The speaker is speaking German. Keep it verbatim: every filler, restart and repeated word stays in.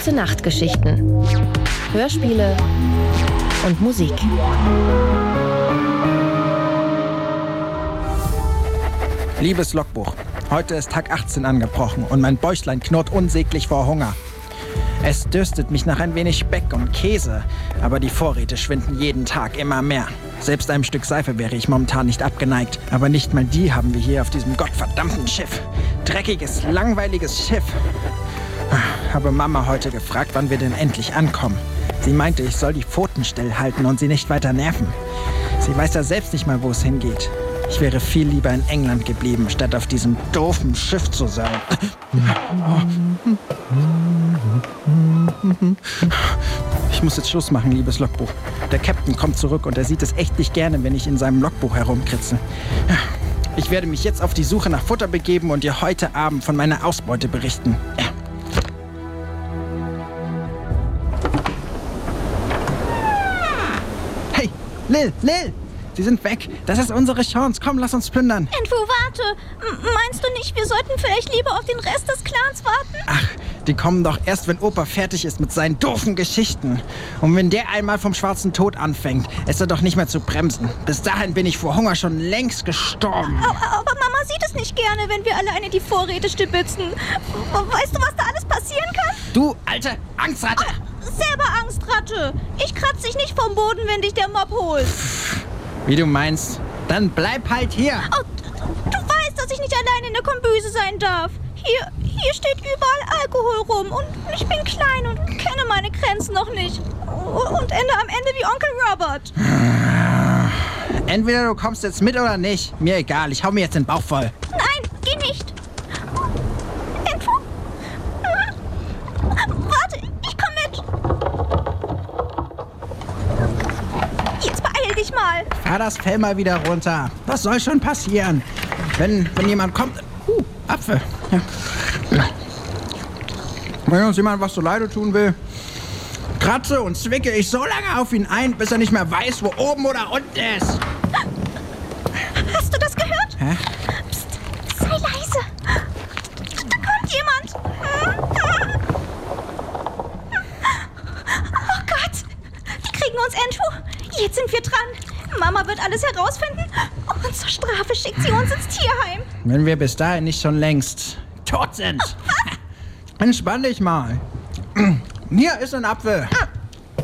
Gute-Nacht-Geschichten. Hörspiele und Musik. Liebes Logbuch, heute ist Tag achtzehn angebrochen und mein Bäuchlein knurrt unsäglich vor Hunger. Es dürstet mich nach ein wenig Speck und Käse, aber die Vorräte schwinden jeden Tag immer mehr. Selbst einem Stück Seife wäre ich momentan nicht abgeneigt, aber nicht mal die haben wir hier auf diesem gottverdammten Schiff. Dreckiges, langweiliges Schiff. Habe Mama heute gefragt, wann wir denn endlich ankommen. Sie meinte, ich soll die Pfoten stillhalten und sie nicht weiter nerven. Sie weiß ja selbst nicht mal, wo es hingeht. Ich wäre viel lieber in England geblieben, statt auf diesem doofen Schiff zu sein. Ich muss jetzt Schluss machen, liebes Logbuch. Der Captain kommt zurück und er sieht es echt nicht gerne, wenn ich in seinem Logbuch herumkritze. Ich werde mich jetzt auf die Suche nach Futter begeben und dir heute Abend von meiner Ausbeute berichten. Hey, Lil, Lil! Sie sind weg. Das ist unsere Chance. Komm, lass uns plündern. Entfu, warte. M- meinst du nicht, wir sollten vielleicht lieber auf den Rest des Clans warten? Ach, die kommen doch erst, wenn Opa fertig ist mit seinen doofen Geschichten. Und wenn der einmal vom schwarzen Tod anfängt, ist er doch nicht mehr zu bremsen. Bis dahin bin ich vor Hunger schon längst gestorben. Aber, aber Mama sieht es nicht gerne, wenn wir alleine die Vorräte stibitzen. Weißt du, was da alles passieren kann? Du alte Angstratte! Selber Angstratte. Ich kratze dich nicht vom Boden, wenn dich der Mob holt. Wie du meinst. Dann bleib halt hier. Oh, du weißt, dass ich nicht allein in der Kombüse sein darf. Hier, hier steht überall Alkohol rum und ich bin klein und kenne meine Grenzen noch nicht. Und ende am Ende wie Onkel Robert. Entweder du kommst jetzt mit oder nicht. Mir egal, ich hau mir jetzt den Bauch voll. Nein, geh nicht. Entfu? Warte, ich komm mit. Jetzt beeil dich mal. Fahr das Fell mal wieder runter. Was soll schon passieren? Wenn, wenn jemand kommt... Uh, Apfel. Ja. Wenn uns jemand was zu Leide tun will, kratze und zwicke ich so lange auf ihn ein, bis er nicht mehr weiß, wo oben oder unten ist. Hast du das gehört? Hä? Psst, sei leise. Da kommt jemand. Oh Gott, die kriegen uns, Entfu. Jetzt sind wir dran. Mama wird alles herausfinden und zur Strafe schickt sie uns ins Tierheim. Wenn wir bis dahin nicht schon längst tot sind. Was? Entspann dich mal. Hier ist ein Apfel.